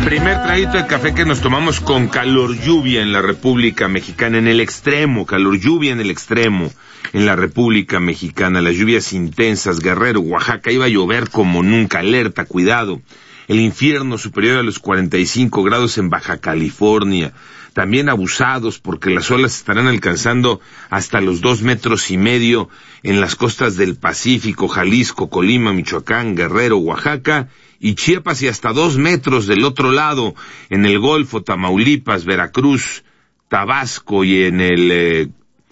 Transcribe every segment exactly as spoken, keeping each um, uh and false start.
Primer traguito de café que nos tomamos con calor lluvia en la República Mexicana, en el extremo, calor lluvia en el extremo, en la República Mexicana, las lluvias intensas, Guerrero, Oaxaca, iba a llover como nunca, alerta, cuidado, el infierno superior a los cuarenta y cinco grados en Baja California, también abusados porque las olas estarán alcanzando hasta los dos metros y medio en las costas del Pacífico, Jalisco, Colima, Michoacán, Guerrero, Oaxaca, y Chiapas, y hasta dos metros del otro lado, en el Golfo, Tamaulipas, Veracruz, Tabasco y en el eh,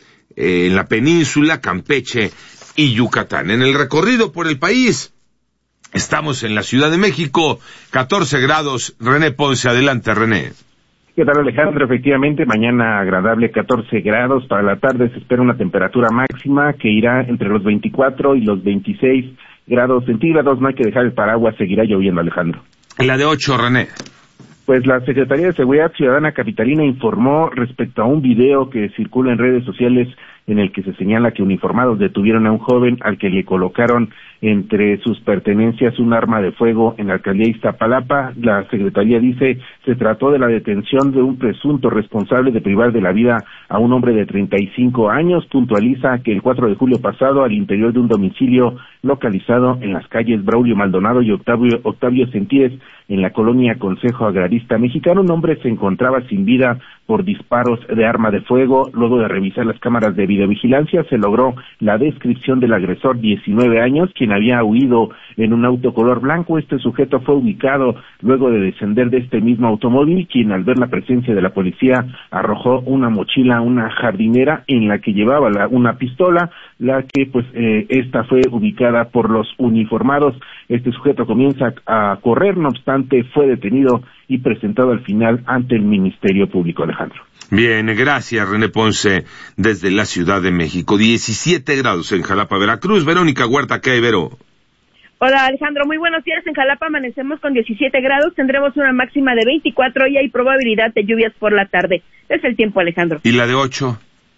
eh, en la península, Campeche y Yucatán. En el recorrido por el país, estamos en la Ciudad de México, catorce grados. René Ponce, adelante, René. ¿Qué tal, Alejandro? Efectivamente, mañana agradable, catorce grados. Para la tarde se espera una temperatura máxima que irá entre los veinticuatro y los veintiséis grados centígrados. No hay que dejar el paraguas, seguirá lloviendo, Alejandro. La de ocho, René. Pues la Secretaría de Seguridad Ciudadana capitalina informó respecto a un video que circula en redes sociales en el que se señala que uniformados detuvieron a un joven al que le colocaron entre sus pertenencias un arma de fuego en la alcaldía de Iztapalapa. La Secretaría dice se trató de la detención de un presunto responsable de privar de la vida a un hombre de treinta y cinco años. Puntualiza que el cuatro de julio pasado, al interior de un domicilio localizado en las calles Braulio Maldonado y Octavio, Octavio Sentíes, en la colonia Consejo Agrarista Mexicano, un hombre se encontraba sin vida por disparos de arma de fuego. Luego de revisar las cámaras de videovigilancia, se logró la descripción del agresor, diecinueve años, quien había huido en un auto color blanco. Este sujeto fue ubicado luego de descender de este mismo automóvil, quien al ver la presencia de la policía arrojó una mochila, una jardinera en la que llevaba la, una pistola, la que pues eh, esta fue ubicada por los uniformados. Este sujeto comienza a correr, no obstante fue detenido y presentado al final ante el Ministerio Público, Alejandro. Bien, gracias, René Ponce, desde la Ciudad de México. diecisiete grados en Jalapa, Veracruz. Verónica Huerta, ¿qué hay, Vero? Hola, Alejandro, muy buenos días. En Jalapa amanecemos con diecisiete grados, tendremos una máxima de veinticuatro y hay probabilidad de lluvias por la tarde. Es el tiempo, Alejandro. ¿Y la de ocho?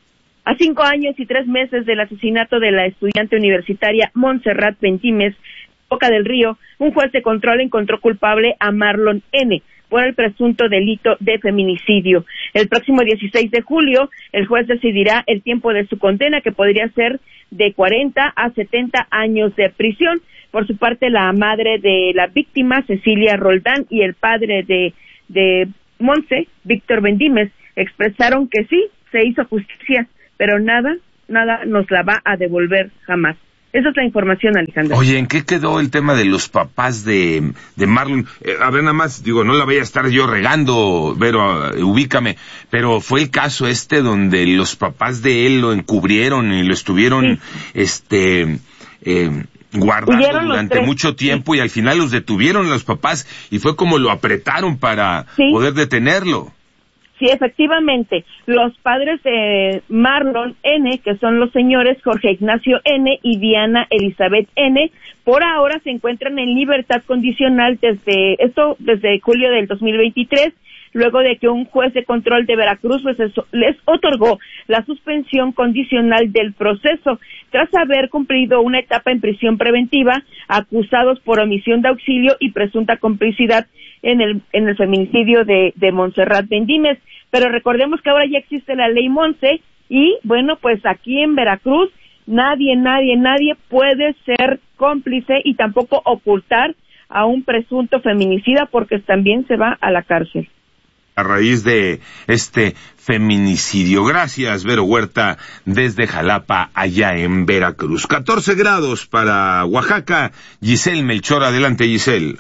A cinco años y tres meses del asesinato de la estudiante universitaria Montserrat Bendimes, Boca del Río, un juez de control encontró culpable a Marlon N. por el presunto delito de feminicidio. El próximo dieciséis de julio, el juez decidirá el tiempo de su condena, que podría ser de cuarenta a setenta años de prisión. Por su parte, la madre de la víctima, Cecilia Roldán, y el padre de, de Monse, Víctor Bendimes, expresaron que sí, se hizo justicia, pero nada, nada nos la va a devolver jamás. Esa es la información, Alejandro. Oye, ¿en qué quedó el tema de los papás de, de Marlon? Eh, a ver, nada más, digo, no la voy a estar yo regando, Vero, uh, ubícame, pero fue el caso este donde los papás de él lo encubrieron y lo estuvieron, sí. este, eh, guardando Huyeron durante mucho tiempo, sí. Y al final los detuvieron los papás y fue como lo apretaron para sí. poder detenerlo. Sí, efectivamente, los padres de Marlon N., que son los señores Jorge Ignacio N. y Diana Elizabeth N., por ahora se encuentran en libertad condicional desde esto desde julio del dos mil veintitrés, luego de que un juez de control de Veracruz pues, les otorgó la suspensión condicional del proceso, tras haber cumplido una etapa en prisión preventiva, acusados por omisión de auxilio y presunta complicidad en el en el feminicidio de, de Montserrat Bendimes. Pero recordemos que ahora ya existe la ley Monse y, bueno, pues aquí en Veracruz nadie, nadie, nadie puede ser cómplice y tampoco ocultar a un presunto feminicida porque también se va a la cárcel. A raíz de este feminicidio. Gracias, Vero Huerta, desde Jalapa, allá en Veracruz. catorce grados para Oaxaca. Giselle Melchor, adelante, Giselle.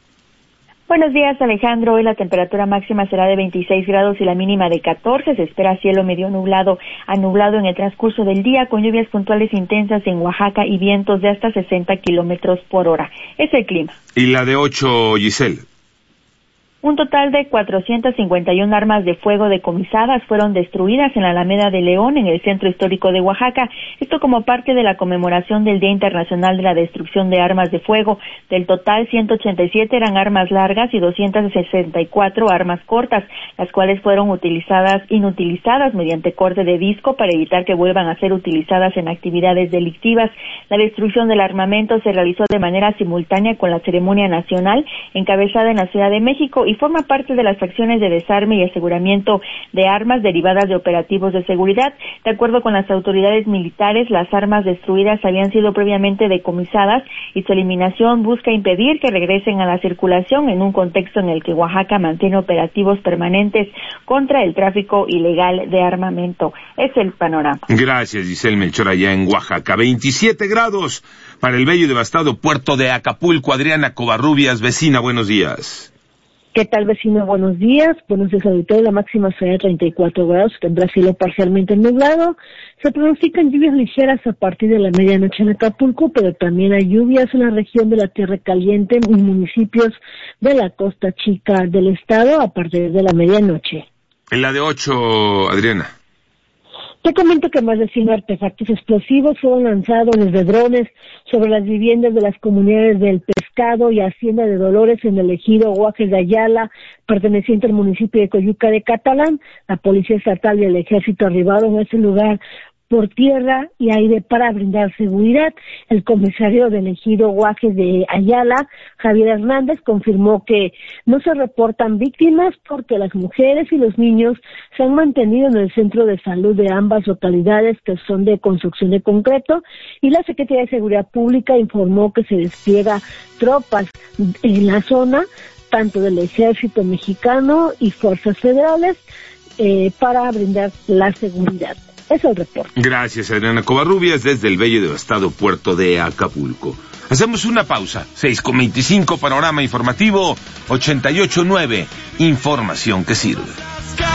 Buenos días, Alejandro. Hoy la temperatura máxima será de veintiséis grados y la mínima de catorce. Se espera cielo medio nublado a nublado en el transcurso del día, con lluvias puntuales intensas en Oaxaca y vientos de hasta sesenta kilómetros por hora. Es el clima. ¿Y la de ocho, Giselle? Un total de cuatrocientas cincuenta y una armas de fuego decomisadas fueron destruidas en la Alameda de León, en el centro histórico de Oaxaca. Esto como parte de la conmemoración del Día Internacional de la Destrucción de Armas de Fuego. Del total, ciento ochenta y siete eran armas largas y doscientas sesenta y cuatro armas cortas, las cuales fueron utilizadas, inutilizadas mediante corte de disco para evitar que vuelvan a ser utilizadas en actividades delictivas. La destrucción del armamento se realizó de manera simultánea con la ceremonia nacional, encabezada en la Ciudad de México, y y forma parte de las acciones de desarme y aseguramiento de armas derivadas de operativos de seguridad. De acuerdo con las autoridades militares, las armas destruidas habían sido previamente decomisadas y su eliminación busca impedir que regresen a la circulación en un contexto en el que Oaxaca mantiene operativos permanentes contra el tráfico ilegal de armamento. Es el panorama. Gracias, Giselle Melchor, allá en Oaxaca. veintisiete grados para el bello y devastado puerto de Acapulco. Adriana Covarrubias, vecina, buenos días. ¿Qué tal, vecino? Buenos días. Buenos días, auditorio. La máxima será de treinta y cuatro grados. Tendrá cielo parcialmente nublado. Se pronostican lluvias ligeras a partir de la medianoche en Acapulco, pero también hay lluvias en la región de la Tierra Caliente, en municipios de la Costa Chica del estado a partir de la medianoche. En la de ocho, Adriana. Te comento que más de cien artefactos explosivos fueron lanzados desde drones sobre las viviendas de las comunidades del Pescado y Hacienda de Dolores en el ejido Guajes de Ayala, perteneciente al municipio de Coyuca de Catalán. La Policía Estatal y el Ejército arribaron a ese lugar por tierra y aire para brindar seguridad. El comisario del ejido Guajes de Ayala, Javier Hernández, confirmó que no se reportan víctimas porque las mujeres y los niños se han mantenido en el centro de salud de ambas localidades, que son de construcción de concreto, y la Secretaría de Seguridad Pública informó que se despliega tropas en la zona, tanto del Ejército Mexicano y fuerzas federales, eh, para brindar la seguridad. Es el reporte. Gracias, Adriana Covarrubias, desde el bello y devastado puerto de Acapulco. Hacemos una pausa. seis con veinticinco, panorama informativo ochenta y ocho punto nueve. Información que sirve.